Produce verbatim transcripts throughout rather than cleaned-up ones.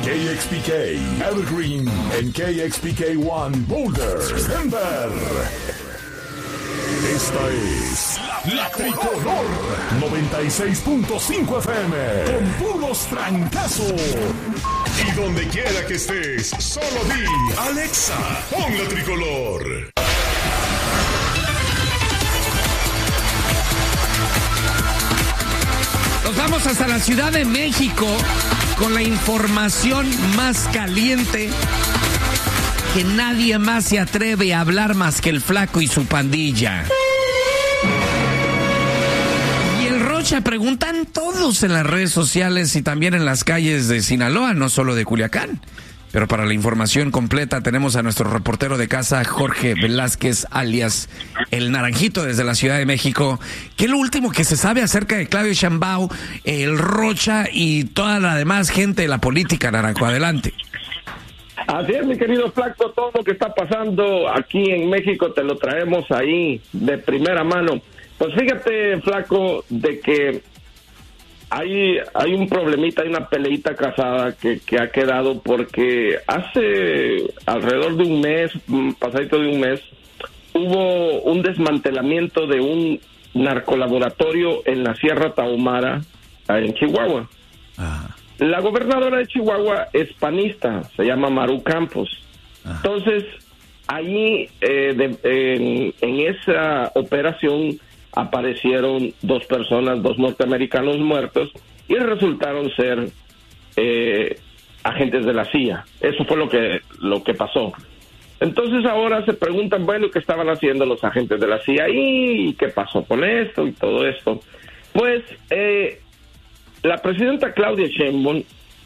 K X P K, Evergreen, en K X P K One, Boulder, Denver. Esta es La Tricolor noventa y seis punto cinco F M, con puros trancazos. Y donde quiera que estés, solo di Alexa, pon La Tricolor. Nos vamos hasta la Ciudad de México con la información más caliente, que nadie más se atreve a hablar más que el Flaco y su pandilla. Y el Rocha, preguntan todos en las redes sociales y también en las calles de Sinaloa, no solo de Culiacán. Pero para la información completa tenemos a nuestro reportero de casa, Jorge Velázquez, alias El Naranjito, desde la Ciudad de México. ¿Qué es lo último que se sabe acerca de Claudio Sheinbaum, el Rocha y toda la demás gente de la política, Naranjo? Adelante. Así es, mi querido Flaco, todo lo que está pasando aquí en México te lo traemos ahí de primera mano. Pues fíjate, Flaco, de que hay hay un problemita, hay una peleita casada que, que ha quedado porque hace alrededor de un mes, pasadito de un mes, hubo un desmantelamiento de un narcolaboratorio en la Sierra Tarahumara, en Chihuahua. Ajá. La gobernadora de Chihuahua es panista, se llama Maru Campos. Ajá. Entonces, allí eh, de, en, en esa operación aparecieron dos personas, dos norteamericanos muertos, y resultaron ser eh, agentes de la C I A. Eso fue lo que lo que pasó. Entonces ahora se preguntan, bueno, ¿qué estaban haciendo los agentes de la C I A ahí? ¿Y qué pasó con esto y todo esto? Pues eh, la presidenta Claudia Sheinbaum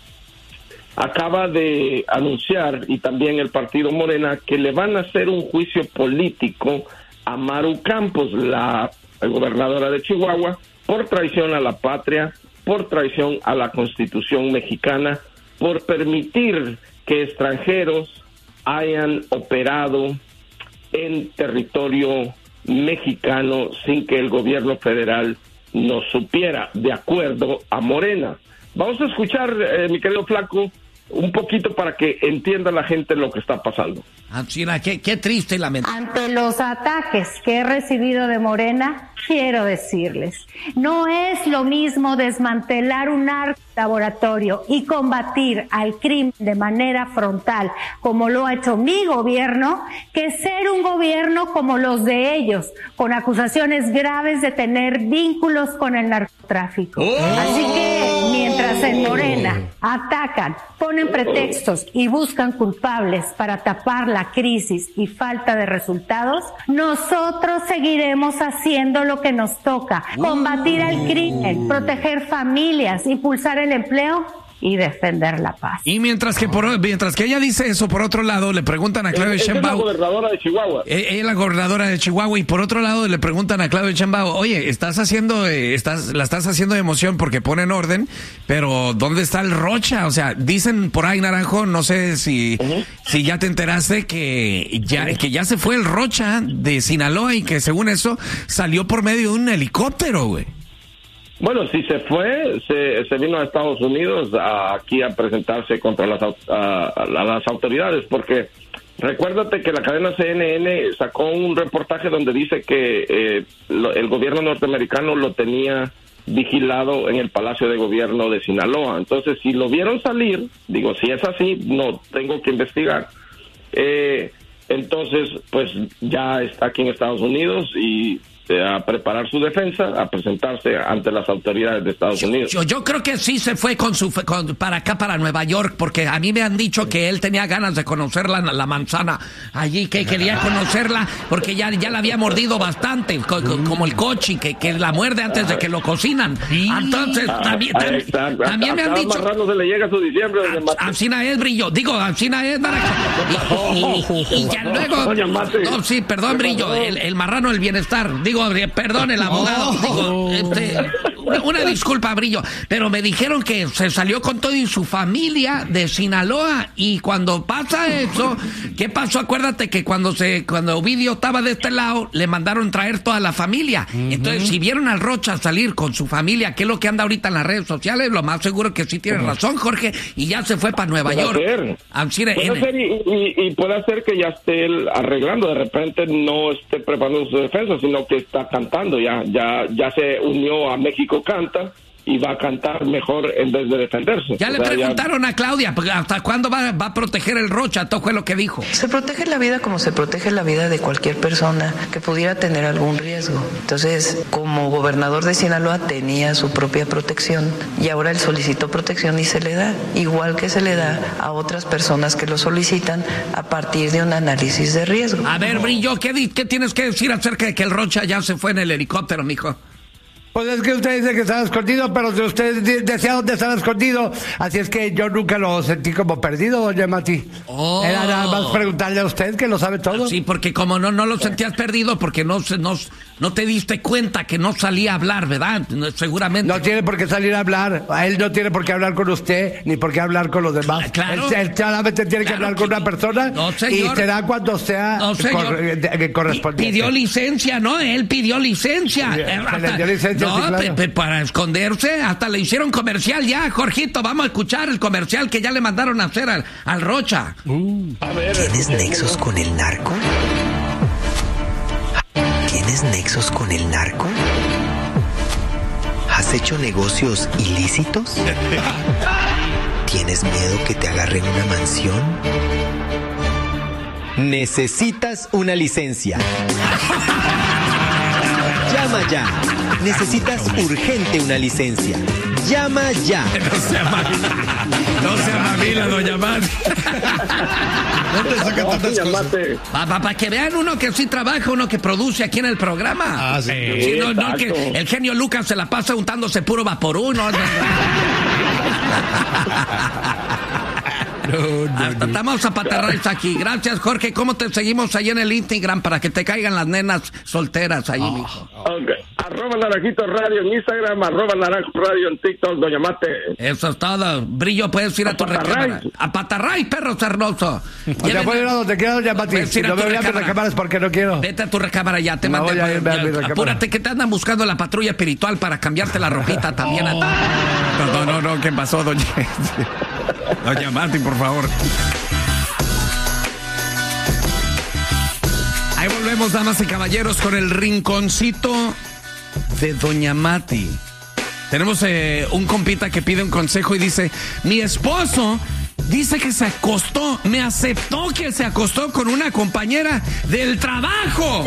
acaba de anunciar, y también el partido Morena, que le van a hacer un juicio político a Maru Campos, la gobernadora de Chihuahua, por traición a la patria, por traición a la Constitución mexicana, por permitir que extranjeros hayan operado en territorio mexicano sin que el gobierno federal nos supiera, de acuerdo a Morena. Vamos a escuchar, eh, mi querido Flaco, un poquito para que entienda la gente lo que está pasando. Alcina, qué, qué triste y lamentable. Ante los ataques que he recibido de Morena, quiero decirles, no es lo mismo desmantelar un laboratorio y combatir al crimen de manera frontal, como lo ha hecho mi gobierno, que ser un gobierno como los de ellos, con acusaciones graves de tener vínculos con el narcotráfico. Oh. Así que, mientras en Morena atacan, ponen pretextos y buscan culpables para tapar la crisis y falta de resultados, nosotros seguiremos haciendo lo que nos toca: combatir al crimen, proteger familias, impulsar el empleo y defender la paz. Y mientras que por mientras que ella dice eso, por otro lado le preguntan a Claudia Sheinbaum. Es la gobernadora de Chihuahua. Ella es la gobernadora de Chihuahua, y por otro lado le preguntan a Claudia Sheinbaum, oye, estás haciendo, eh, estás, la estás haciendo de emoción porque ponen orden, pero ¿dónde está el Rocha? O sea, dicen por ahí, Naranjo, no sé si, uh-huh. si ya te enteraste que ya, uh-huh. que ya se fue el Rocha de Sinaloa y que según eso salió por medio de un helicóptero, güey. Bueno, si se fue, se, se vino a Estados Unidos a, aquí a presentarse contra las, a, a las autoridades, porque recuérdate que la cadena C N N sacó un reportaje donde dice que eh, lo, el gobierno norteamericano lo tenía vigilado en el Palacio de Gobierno de Sinaloa. Entonces, si lo vieron salir, digo, si es así, no tengo que investigar. Eh, entonces, pues ya está aquí en Estados Unidos y a preparar su defensa, a presentarse ante las autoridades de Estados Unidos. Yo, yo creo que sí se fue con su con, para acá, para Nueva York, porque a mí me han dicho que él tenía ganas de conocer la, la manzana allí, que quería conocerla porque ya, ya la había mordido bastante, co, co, como el cochi, que, que la muerde antes de que lo cocinan. Entonces, también, también, también me han dicho... Marrano se le llega su diciembre. Alcina es, Brillo. Digo, Alcina es, y, y, y ya luego... No, sí, perdón, Brillo, el, el marrano del bienestar. Digo, perdón, el abogado. Digo, este, una, una disculpa, Brillo, pero me dijeron que se salió con todo y su familia de Sinaloa, y cuando pasa eso, ¿qué pasó? Acuérdate que cuando se cuando Ovidio estaba de este lado, le mandaron traer toda la familia. Uh-huh. Entonces, si vieron al Rocha salir con su familia, que es lo que anda ahorita en las redes sociales, lo más seguro que sí tiene uh-huh. razón, Jorge, y ya se fue para Nueva puede York. Ser. Así de, puede ser y, y, y puede ser que ya esté él arreglando, de repente no esté preparando su defensa, sino que está cantando, ya, ya, ya se unió a México Canta y va a cantar mejor en vez de defenderse. Ya o le sea, preguntaron ya... a Claudia, ¿hasta cuándo va, va a proteger el Rocha? Todo fue lo que dijo. Se protege la vida como se protege la vida de cualquier persona que pudiera tener algún riesgo. Entonces, como gobernador de Sinaloa tenía su propia protección y ahora él solicitó protección y se le da, igual que se le da a otras personas que lo solicitan a partir de un análisis de riesgo. A ver, Brillo, ¿qué, qué tienes que decir acerca de que el Rocha ya se fue en el helicóptero, mijo? Pues es que usted dice que estaba escondido, pero si usted decía dónde estaba escondido, así es que yo nunca lo sentí como perdido, doña Mati. Oh. Era nada más preguntarle a usted, que lo sabe todo. Sí, porque como no no lo sentías perdido, porque no no, no te diste cuenta que no salía a hablar, ¿verdad? Seguramente. No tiene por qué salir a hablar, él no tiene por qué hablar con usted, ni por qué hablar con los demás. Claro. Él, él solamente tiene claro, que hablar con una persona, no, señor. Y será cuando sea no, cor, de, correspondiente. Pidió licencia, ¿no? Él pidió licencia. Sí, eh, hasta, le dio licencia. No, sí, claro. pe, pe, para esconderse, hasta le hicieron comercial ya, Jorgito, vamos a escuchar el comercial que ya le mandaron a hacer al, al Rocha. Uh, a ver, ¿Tienes nexos con el narco? ¿Tienes nexos con el narco? ¿Has hecho negocios ilícitos? ¿Tienes miedo que te agarren una mansión? Necesitas una licencia. Llama ya. Necesitas urgente una licencia. Llama ya. No sea mamila. No sea mamila, doña Mati. No te saca tantas cosas. Para pa, que vean uno que sí trabaja, uno que produce aquí en el programa. Ah, sí. sí no, no, que el genio Lucas se la pasa untándose puro vaporú. No, no, no. No, no, hasta no. Estamos a patarraiz aquí. Gracias, Jorge. ¿Cómo te seguimos ahí en el Instagram para que te caigan las nenas solteras ahí, oh, mijo? Okay. Arroba Naranjito Radio en Instagram, arroba Naranjo Radio en TikTok, doña Mate. Eso es todo. Brillo, puedes ir a, a tu recámara. A patarraiz, perro sarnoso. O sea, puedo ir a donde quiera, doña Mati. Si no me voy a mi recámara es porque no quiero. Vete a tu recámara ya, te mandé. No, ya, apúrate que te andan buscando la patrulla espiritual para cambiarte la ropita también. Oh. A no, no, no, ¿qué pasó, doña? Doña Mati, por favor. Ahí volvemos, damas y caballeros, con el rinconcito de doña Mati. Tenemos eh, un compita que pide un consejo y dice: mi esposo dice que se acostó, me aceptó que se acostó con una compañera del trabajo.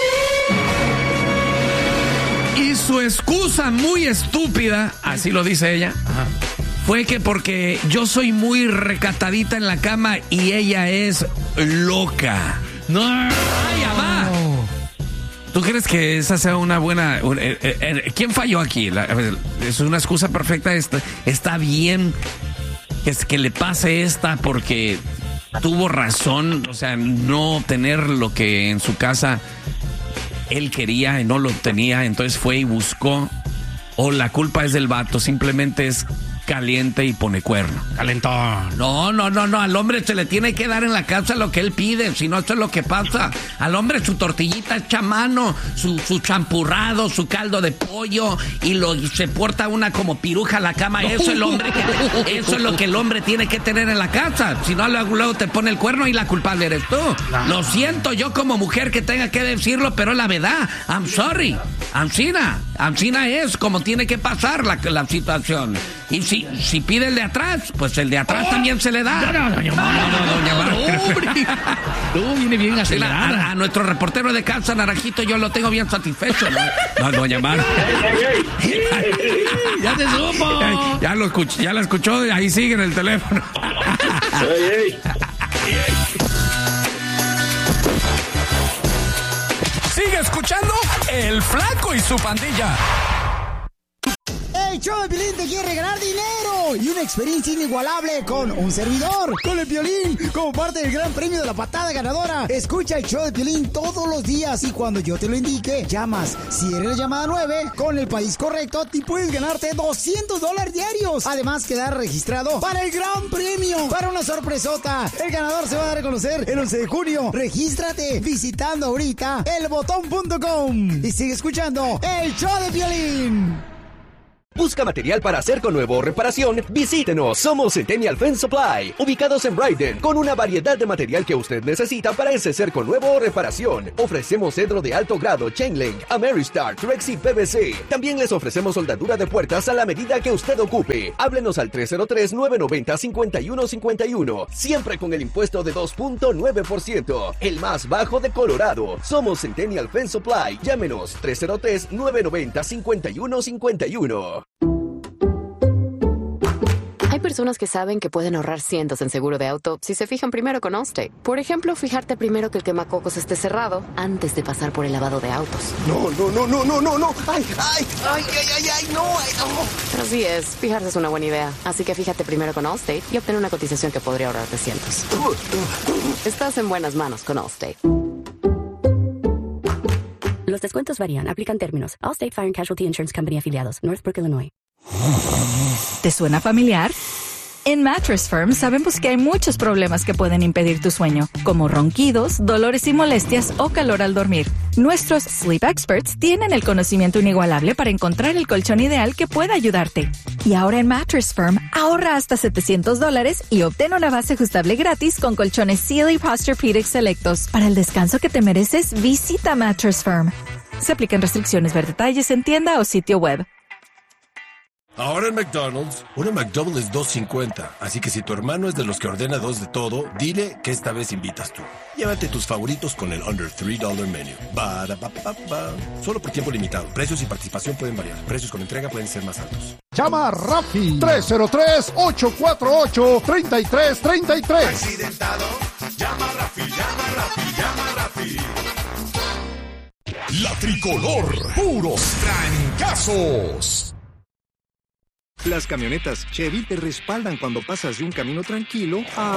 Y su excusa muy estúpida, así lo dice ella, ajá, fue que porque yo soy muy recatadita en la cama y ella es loca. No. ¡Ay, ya va! ¿Tú crees que esa sea una buena... Eh, eh, eh, ¿Quién falló aquí? La, es una excusa perfecta. Está, está bien que, es, que le pase esta porque tuvo razón. O sea, no tener lo que en su casa él quería y no lo tenía. Entonces fue y buscó. O la culpa es del vato. Simplemente es caliente y pone cuerno. Calentón. No, no, no, no. Al hombre se le tiene que dar en la casa lo que él pide. Si no, eso es lo que pasa. Al hombre su tortillita hecha a mano, su, su champurrado, su caldo de pollo, y lo y se porta una como piruja a la cama. Eso es el hombre que, eso es lo que el hombre tiene que tener en la casa. Si no, luego, luego te pone el cuerno y la culpable eres tú. No. Lo siento yo como mujer que tenga que decirlo, pero es la verdad. I'm sorry. Ancina. Ancina es como tiene que pasar la, la situación. Y si, si pide el de atrás, pues el de atrás oh, también se le da. No, no, doña Mar. No, no, doña Mar. No, viene bien acelerada. A, a nuestro reportero de casa, Naranjito, yo lo tengo bien satisfecho. No, no doña Mar. Ya te supo. Ya, ya lo escuché, ya la escuchó, ahí sigue en el teléfono. Sigue escuchando El Flaco y su pandilla. ¡Hey, show de Piolín te quiere regalar dinero y una experiencia inigualable con un servidor, con el Piolín, como parte del gran premio de la patada ganadora. Escucha el show de Piolín todos los días y cuando yo te lo indique, llamas. Si eres la llamada nueve, con el país correcto, te puedes ganarte doscientos dólares diarios. Además, quedar registrado para el gran premio, para una sorpresota. El ganador se va a dar a conocer el once de junio. Regístrate visitando ahorita el botón punto com y sigue escuchando el show de Piolín. ¿Busca material para hacer con nuevo o reparación? Visítenos, somos Centennial Fence Supply, ubicados en Brighton, con una variedad de material que usted necesita para ese cerco nuevo o reparación. Ofrecemos cedro de alto grado, Chain Link, Ameristar, Trex y P V C. También les ofrecemos soldadura de puertas a la medida que usted ocupe. Háblenos al tres cero tres, nueve nueve cero, cinco uno cinco uno, siempre con el impuesto de dos punto nueve por ciento, el más bajo de Colorado. Somos Centennial Fence Supply, llámenos tres cero tres, nueve nueve cero, cinco uno cinco uno. Hay personas que saben que pueden ahorrar cientos en seguro de auto si se fijan primero con Allstate. Por ejemplo, fijarte primero que el quemacocos esté cerrado antes de pasar por el lavado de autos. No, no, no, no, no, no, no. Ay, ay, ay, ay, ay, ay, no, ay, no. Pero sí es, fijarse es una buena idea. Así que fíjate primero con Allstate y obtén una cotización que podría ahorrarte cientos. Estás en buenas manos con Allstate. Los descuentos varían. Aplican términos. Allstate Fire and Casualty Insurance Company afiliados. Northbrook, Illinois. ¿Te suena familiar? En Mattress Firm sabemos que hay muchos problemas que pueden impedir tu sueño, como ronquidos, dolores y molestias o calor al dormir. Nuestros Sleep Experts tienen el conocimiento inigualable para encontrar el colchón ideal que pueda ayudarte. Y ahora en Mattress Firm, ahorra hasta setecientos dólares y obtén una base ajustable gratis con colchones Sealy Posturepedic selectos. Para el descanso que te mereces, visita Mattress Firm. Se aplican restricciones. Ver detalles en tienda o sitio web. Ahora en McDonald's, una McDouble es dos cincuenta, así que si tu hermano es de los que ordena dos de todo, dile que esta vez invitas tú. Llévate tus favoritos con el Under tres dólares Menu. Ba-da-ba-ba-ba. Solo por tiempo limitado. Precios y participación pueden variar. Precios con entrega pueden ser más altos. Llama a Rafi tres cero tres, ocho cuatro ocho, tres tres tres tres. Accidentado, llama a Rafi, llama a Rafi, llama a Rafi. La Tricolor, puros trancazos. Las camionetas Chevy te respaldan cuando pasas de un camino tranquilo a...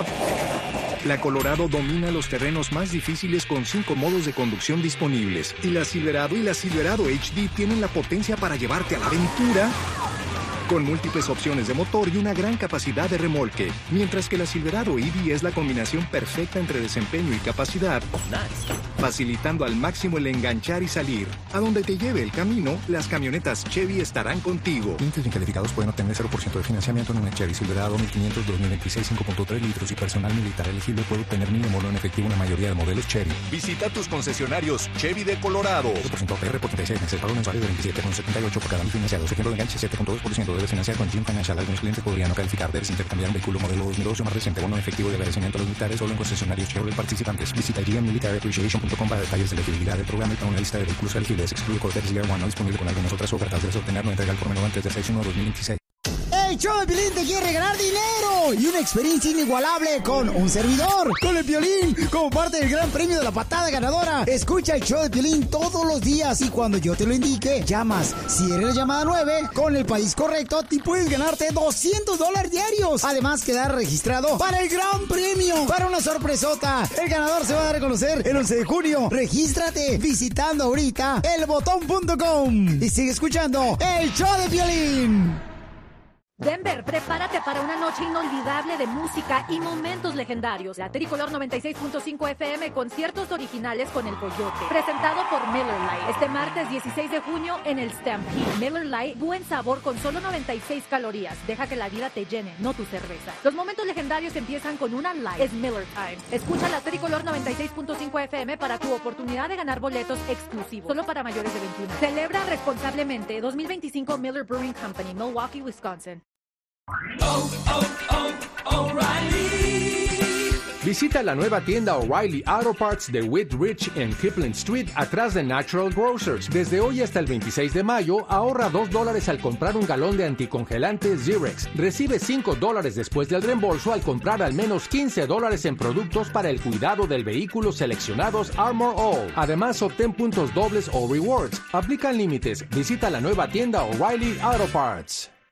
La Colorado domina los terrenos más difíciles con cinco modos de conducción disponibles. Y la Silverado y la Silverado H D tienen la potencia para llevarte a la aventura con múltiples opciones de motor y una gran capacidad de remolque. Mientras que la Silverado E V es la combinación perfecta entre desempeño y capacidad, facilitando al máximo el enganchar y salir. A donde te lleve el camino, las camionetas Chevy estarán contigo. Clientes bien calificados pueden obtener cero por ciento de financiamiento en una Chevy Silverado mil quinientos dos mil veintiséis cinco punto tres litros y personal militar elegible puede obtener mínimo en efectivo en la mayoría de modelos Chevy. Visita tus concesionarios Chevy de Colorado. cero por ciento A P R por treinta y seis meses, pago mensuales de veintisiete con setenta y ocho por cada mil financiados. Ejemplo de enganche siete punto dos por ciento. Debes financiar con Jim Financial. Algunos clientes podrían no calificar. Debes intercambiar un vehículo modelo dos mil doce o más reciente. Bono efectivo de agradecimiento a los militares solo en concesionarios Chevrolet participantes. Visita G M Military Appreciation punto com para detalles de elegibilidad del programa y para una lista de vehículos elegibles. Excluye Cortez Year One, no disponible con algunas otras ofertas. Debes obtener no entrega el por menor antes del seis uno de dos mil veintiséis. El show de Piolín te quiere regalar dinero y una experiencia inigualable con un servidor, con el Piolín, como parte del gran premio de la patada ganadora. Escucha el show de Piolín todos los días y cuando yo te lo indique, llamas. Si eres la llamada nueve, con el país correcto, te puedes ganarte doscientos dólares diarios. Además, quedar registrado para el gran premio, para una sorpresota. El ganador se va a dar a conocer el once de junio. Regístrate visitando ahorita el botón punto com y sigue escuchando el show de Piolín. Denver, prepárate para una noche inolvidable de música y momentos legendarios. La Tricolor noventa y seis punto cinco F M, conciertos originales con El Coyote, presentado por Miller Lite. Este martes dieciséis de junio en el Stampede. Miller Lite, buen sabor con solo noventa y seis calorías. Deja que la vida te llene, no tu cerveza. Los momentos legendarios empiezan con una Light. Es Miller Time. Escucha la Tricolor noventa y seis punto cinco F M para tu oportunidad de ganar boletos exclusivos, solo para mayores de veintiuno. Celebra responsablemente. dos mil veinticinco Miller Brewing Company, Milwaukee, Wisconsin. Oh, oh, oh, O'Reilly. Visita la nueva tienda O'Reilly Auto Parts de Whitridge en Kipling Street, atrás de Natural Grocers. Desde hoy hasta el veintiséis de mayo, ahorra dos dólares al comprar un galón de anticongelante Zirex. Recibe cinco dólares después del reembolso al comprar al menos quince dólares en productos para el cuidado del vehículo seleccionados Armor All. Además, obtén puntos dobles o rewards. Aplican límites. Visita la nueva tienda O'Reilly Auto Parts.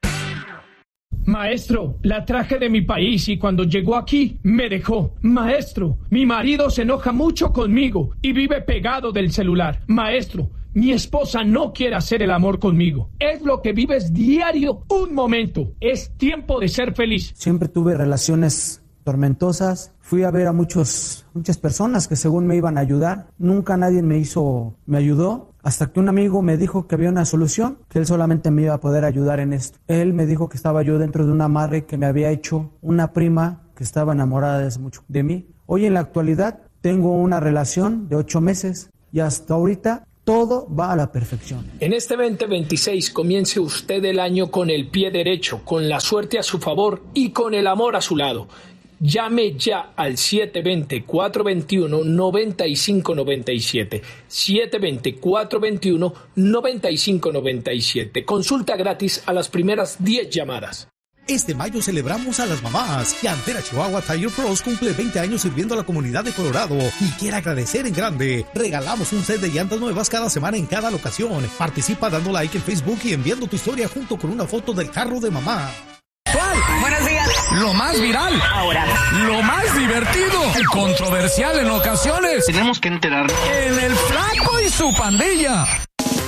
Maestro, la traje de mi país y cuando llegó aquí me dejó. Maestro, mi marido se enoja mucho conmigo y vive pegado del celular. Maestro, mi esposa no quiere hacer el amor conmigo. Es lo que vives diario, un momento. Es tiempo de ser feliz. Siempre tuve relaciones tormentosas. Fui a ver a muchos, muchas personas que según me iban a ayudar. Nunca nadie me hizo, me ayudó. Hasta que un amigo me dijo que había una solución, que él solamente me iba a poder ayudar en esto. Él me dijo que estaba yo dentro de un amarre que me había hecho una prima que estaba enamorada desde mucho de mí. Hoy en la actualidad tengo una relación de ocho meses y hasta ahorita todo va a la perfección. En este veinte veintiséis comience usted el año con el pie derecho, con la suerte a su favor y con el amor a su lado. Llame ya al siete dos cero, cuatro dos uno, nueve cinco nueve siete. siete dos cero, cuatro dos uno, nueve cinco nueve siete. Consulta gratis a las primeras diez llamadas. Este mayo celebramos a las mamás. Llantera Chihuahua Tire Pros cumple veinte años sirviendo a la comunidad de Colorado y quiere agradecer en grande. Regalamos un set de llantas nuevas cada semana en cada locación. Participa dando like en Facebook y enviando tu historia junto con una foto del carro de mamá. ¿Cuál? Buenos días. Lo más viral. Ahora. Lo más divertido. Y controversial en ocasiones. Tenemos que enterarnos. En el Flaco y su pandilla.